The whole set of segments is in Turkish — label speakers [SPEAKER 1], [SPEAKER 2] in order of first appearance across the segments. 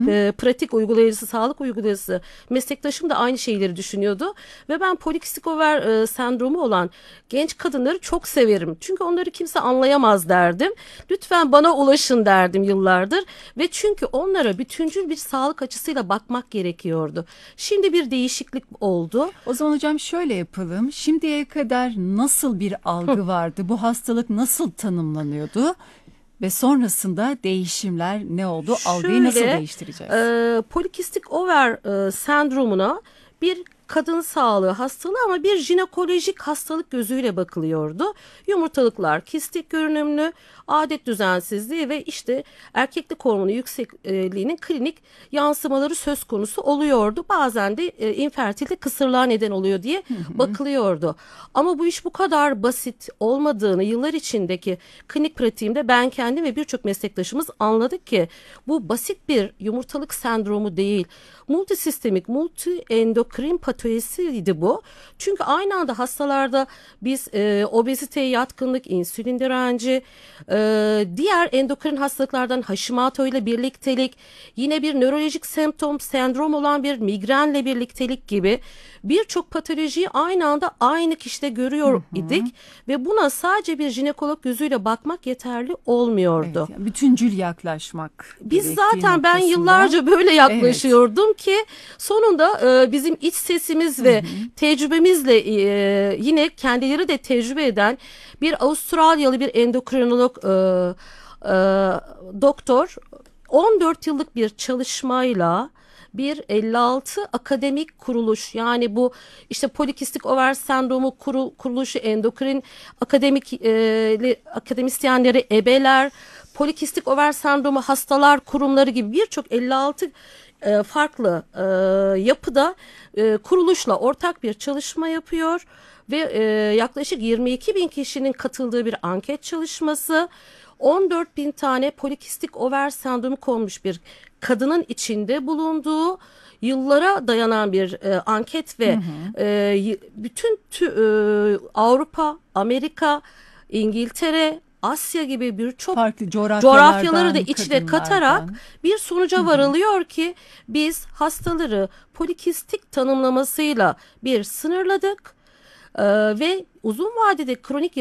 [SPEAKER 1] pratik uygulayıcısı, sağlık uygulayıcısı meslektaşım da aynı şeyleri düşünüyordu. Ve ben polikistik over sendromu olan genç kadınları çok severim. Çünkü onları kimse anlayamaz derdim. Lütfen bana ulaşın derdim yıllardır. Ve çünkü onlara bütüncül bir sağlık açısıyla bakmak gerekiyordu. Şimdi bir değişiklik oldu.
[SPEAKER 2] O zaman hocam şöyle yapalım. Şimdiye kadar nasıl bir algı vardı? Bu hastalık nasıl tanımlanıyordu? Ve sonrasında değişimler ne oldu? Algıyı nasıl
[SPEAKER 1] Şöyle,
[SPEAKER 2] değiştireceğiz?
[SPEAKER 1] polikistik over sendromuna bir kadın sağlığı hastalığı ama bir jinekolojik hastalık gözüyle bakılıyordu. Yumurtalıklar kistik görünümlü, adet düzensizliği ve işte erkeklik hormonu yüksekliğinin klinik yansımaları söz konusu oluyordu. Bazen de infertilite kısırlığa neden oluyor diye bakılıyordu. Ama bu iş bu kadar basit olmadığını yıllar içindeki klinik pratiğimde ben kendim ve birçok meslektaşımız anladık ki bu basit bir yumurtalık sendromu değil. Multisistemik, multiendokrin patolojisiydi bu. Çünkü aynı anda hastalarda biz obeziteye yatkınlık, insülin direnci, diğer endokrin hastalıklardan Hashimoto ile birliktelik, yine bir nörolojik sendrom olan bir migrenle birliktelik gibi birçok patolojiyi aynı anda aynı kişide görüyor idik ve buna sadece bir jinekolog gözüyle bakmak yeterli olmuyordu.
[SPEAKER 2] Evet, yani bütüncül yaklaşmak
[SPEAKER 1] Biz
[SPEAKER 2] gerektiği
[SPEAKER 1] zaten ben
[SPEAKER 2] noktasında.
[SPEAKER 1] yıllarca böyle
[SPEAKER 2] Evet.
[SPEAKER 1] yaklaşıyordum ki sonunda bizim iç sesimiz ve tecrübemizle yine kendileri de tecrübe eden bir Avustralyalı bir endokrinolog e, doktor 14 yıllık bir çalışmayla bir 56 akademik kuruluş, yani bu işte polikistik over sendromu kuruluşu, endokrin akademisyenleri, ebeler, polikistik over sendromu hastalar kurumları gibi birçok 56 farklı yapıda kuruluşla ortak bir çalışma yapıyor ve yaklaşık 22 bin kişinin katıldığı bir anket çalışması, 14 bin tane polikistik over sendromu konmuş bir kadının içinde bulunduğu yıllara dayanan bir anket ve bütün Avrupa, Amerika, İngiltere, Asya gibi birçok
[SPEAKER 2] Farklı
[SPEAKER 1] coğrafyaları da
[SPEAKER 2] coğrafyalardan,
[SPEAKER 1] içine katarak
[SPEAKER 2] kadınlardan.
[SPEAKER 1] bir sonuca varılıyor ki biz hastaları polikistik tanımlamasıyla bir sınırladık. Ve uzun vadede kronik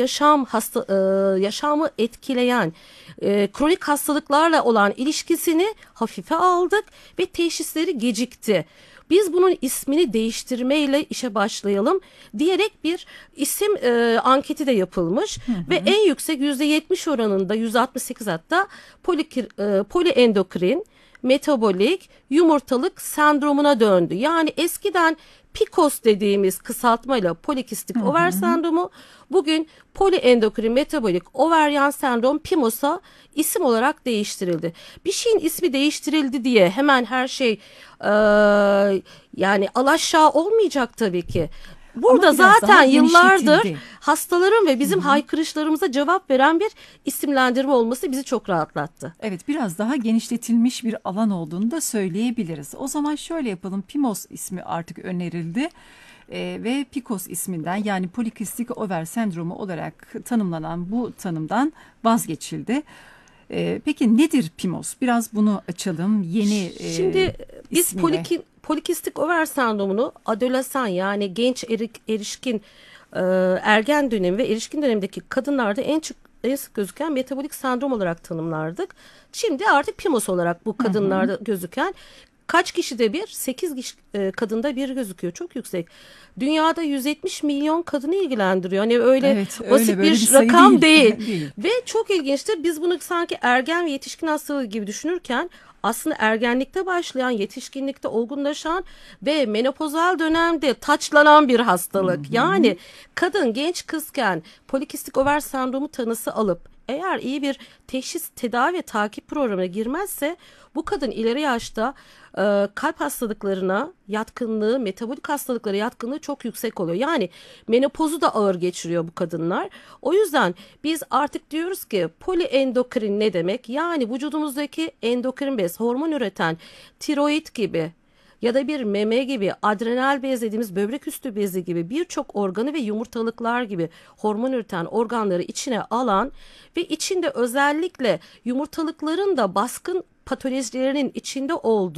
[SPEAKER 1] yaşamı etkileyen kronik hastalıklarla olan ilişkisini hafife aldık ve teşhisleri gecikti. Biz bunun ismini değiştirmeyle işe başlayalım diyerek bir isim anketi de yapılmış ve en yüksek %70 oranında, %68 hatta poliendokrin metabolik yumurtalık sendromuna döndü. Yani eskiden PCOS dediğimiz kısaltmayla polikistik over sendromu, bugün poliendokrin metabolik overyan sendrom PIMOS'a isim olarak değiştirildi. Bir şeyin ismi değiştirildi diye hemen her şey yani alaşağı olmayacak tabii ki.
[SPEAKER 2] Ama
[SPEAKER 1] Burada
[SPEAKER 2] biraz daha
[SPEAKER 1] zaten yıllardır
[SPEAKER 2] genişletildi.
[SPEAKER 1] hastaların ve bizim haykırışlarımıza cevap veren bir isimlendirme olması bizi çok rahatlattı.
[SPEAKER 2] Evet, biraz daha genişletilmiş bir alan olduğunu da söyleyebiliriz. O zaman şöyle yapalım. PIMOS ismi artık önerildi. Ve PCOS isminden, yani polikistik over sendromu olarak tanımlanan bu tanımdan vazgeçildi. Peki nedir PIMOS? Biraz bunu açalım. Yeni
[SPEAKER 1] Şimdi biz
[SPEAKER 2] ismiyle.
[SPEAKER 1] polikistik over sendromunu adolesan, yani genç erişkin ergen dönemi ve erişkin dönemdeki kadınlarda en sık gözüken metabolik sendrom olarak tanımlardık. Şimdi artık PIMOS olarak bu kadınlarda gözüken, kaç kişide bir? 8 kadında bir gözüküyor. Çok yüksek. Dünyada 170 milyon kadını ilgilendiriyor. Hani öyle
[SPEAKER 2] Evet, öyle
[SPEAKER 1] basit
[SPEAKER 2] böyle bir
[SPEAKER 1] bir
[SPEAKER 2] sayı
[SPEAKER 1] rakam
[SPEAKER 2] değil.
[SPEAKER 1] değil.
[SPEAKER 2] Değil.
[SPEAKER 1] Ve çok ilginçtir. Biz bunu sanki ergen ve yetişkin hastalığı gibi düşünürken aslında ergenlikte başlayan, yetişkinlikte olgunlaşan ve menopozal dönemde taçlanan bir hastalık. Yani kadın genç kızken polikistik over sendromu tanısı alıp eğer iyi bir teşhis, tedavi ve takip programına girmezse bu kadın ileri yaşta kalp hastalıklarına yatkınlığı, metabolik hastalıklara yatkınlığı çok yüksek oluyor. Yani menopozu da ağır geçiriyor bu kadınlar. O yüzden biz artık diyoruz ki poliendokrin ne demek? Yani vücudumuzdaki endokrin bez, hormon üreten tiroid gibi ya da bir meme gibi, adrenal bez dediğimiz böbrek üstü bezi gibi birçok organı ve yumurtalıklar gibi hormon üreten organları içine alan ve içinde özellikle yumurtalıkların da baskın patolojilerinin içinde olduğu